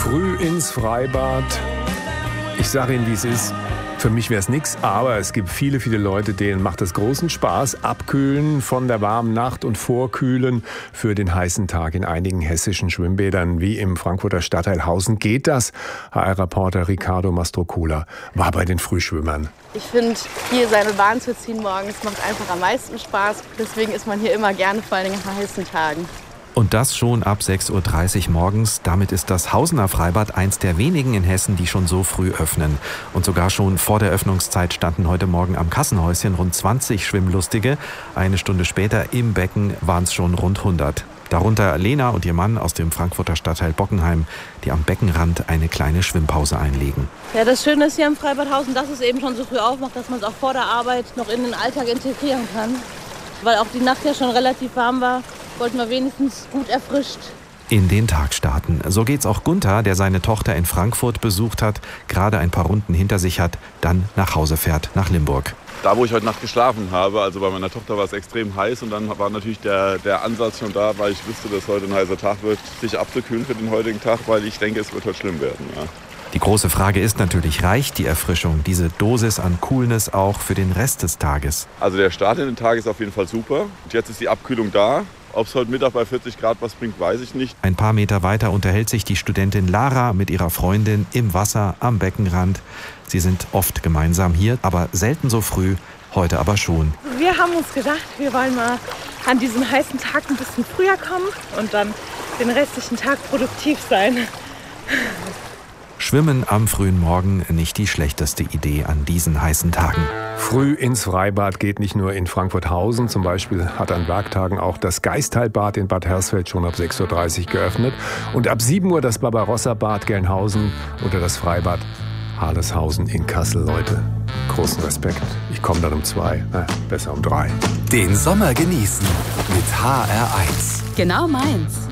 Früh ins Freibad. Ich sage Ihnen, wie es ist. Für mich wäre es nichts, aber es gibt viele, viele Leute, denen macht es großen Spaß. Abkühlen von der warmen Nacht und vorkühlen für den heißen Tag in einigen hessischen Schwimmbädern, wie im Frankfurter Stadtteil Hausen. Geht das? HR-Reporter Ricardo Mastrocola war bei den Frühschwimmern. Ich finde, hier seine Bahn zu ziehen morgens macht einfach am meisten Spaß. Deswegen ist man hier immer gerne, vor allem an heißen Tagen. Und das schon ab 6.30 Uhr morgens. Damit ist das Hausener Freibad eins der wenigen in Hessen, die schon so früh öffnen. Und sogar schon vor der Öffnungszeit standen heute Morgen am Kassenhäuschen rund 20 Schwimmlustige. Eine Stunde später im Becken waren es schon rund 100. Darunter Lena und ihr Mann aus dem Frankfurter Stadtteil Bockenheim, die am Beckenrand eine kleine Schwimmpause einlegen. Ja, das Schöne ist hier am Freibad Hausen, dass es eben schon so früh aufmacht, dass man es auch vor der Arbeit noch in den Alltag integrieren kann. Weil auch die Nacht ja schon relativ warm war, wollten wir wenigstens gut erfrischt in den Tag starten. So geht's auch Gunther, der seine Tochter in Frankfurt besucht hat, gerade ein paar Runden hinter sich hat, dann nach Hause fährt, nach Limburg. Da, wo ich heute Nacht geschlafen habe, also bei meiner Tochter war es extrem heiß und dann war natürlich der Ansatz schon da, weil ich wusste, dass heute ein heißer Tag wird, sich abzukühlen für den heutigen Tag, weil ich denke, es wird heute schlimm werden. Ja. Die große Frage ist natürlich, reicht die Erfrischung, diese Dosis an Coolness auch für den Rest des Tages? Also der Start in den Tag ist auf jeden Fall super. Und jetzt ist die Abkühlung da. Ob es heute Mittag bei 40 Grad was bringt, weiß ich nicht. Ein paar Meter weiter unterhält sich die Studentin Lara mit ihrer Freundin im Wasser am Beckenrand. Sie sind oft gemeinsam hier, aber selten so früh, heute aber schon. Wir haben uns gedacht, wir wollen mal an diesem heißen Tag ein bisschen früher kommen und dann den restlichen Tag produktiv sein. Schwimmen am frühen Morgen nicht die schlechteste Idee an diesen heißen Tagen. Früh ins Freibad geht nicht nur in Frankfurt-Hausen. Zum Beispiel hat an Werktagen auch das Geistheilbad in Bad Hersfeld schon ab 6.30 Uhr geöffnet. Und ab 7 Uhr das Barbarossa-Bad Gelnhausen oder das Freibad Harleshausen in Kassel. Leute, großen Respekt. Ich komme dann um 2, besser um 3. Den Sommer genießen mit HR1. Genau meins.